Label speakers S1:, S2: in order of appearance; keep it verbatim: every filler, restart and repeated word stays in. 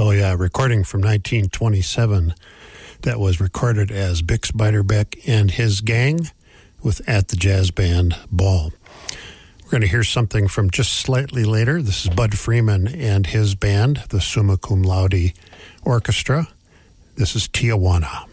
S1: Oh, yeah, recording from nineteen twenty-seven that was recorded as Bix Beiderbecke and his gang with At the Jazz Band Ball. We're going to hear something from just slightly later. This is Bud Freeman and his band, the Summa Cum Laude Orchestra. This is Tijuana.